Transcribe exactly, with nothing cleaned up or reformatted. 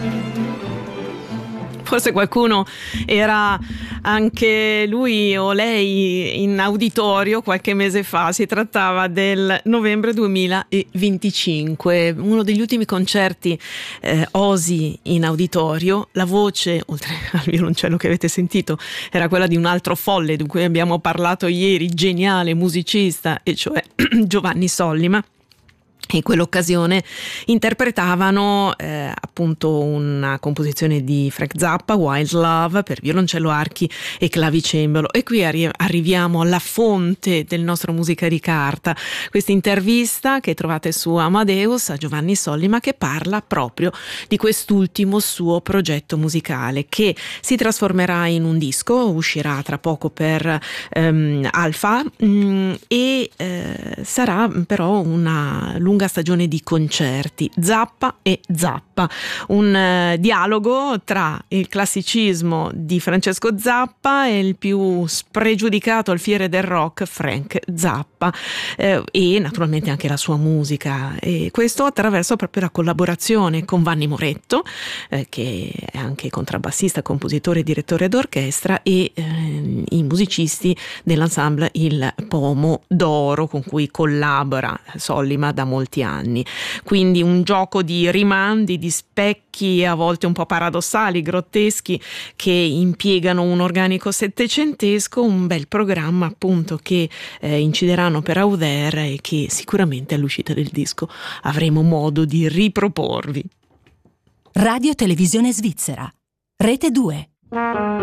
Forse qualcuno era anche lui o lei in auditorio qualche mese fa. Si trattava del novembre duemilaventicinque, uno degli ultimi concerti eh, Ozzy in auditorio. La voce, oltre al violoncello che avete sentito, era quella di un altro folle di cui abbiamo parlato ieri, geniale musicista, e cioè Giovanni Sollima. In quell'occasione interpretavano eh, appunto una composizione di Frank Zappa, Wild Love, per violoncello, archi e clavicembalo. E qui arri- arriviamo alla fonte del nostro Musica di Carta, questa intervista che trovate su Amadeus a Giovanni Sollima, che parla proprio di quest'ultimo suo progetto musicale, che si trasformerà in un disco, uscirà tra poco per ehm, Alfa mh, e eh, sarà però una lunga stagione di concerti, Zappa e Zappa, un uh, dialogo tra il classicismo di Francesco Zappa e il più spregiudicato alfiere del rock Frank Zappa, eh, e naturalmente anche la sua musica, e questo attraverso proprio la collaborazione con Vanni Moretto, eh, che è anche contrabbassista, compositore e direttore d'orchestra, e eh, i musicisti dell'ensemble Il Pomo d'Oro, con cui collabora Sollima da molti anni. Quindi un gioco di rimandi, di specchi a volte un po' paradossali, grotteschi, che impiegano un organico settecentesco, un bel programma appunto che eh, incideranno per Auder e che sicuramente all'uscita del disco avremo modo di riproporvi. Radio Televisione Svizzera, Rete due.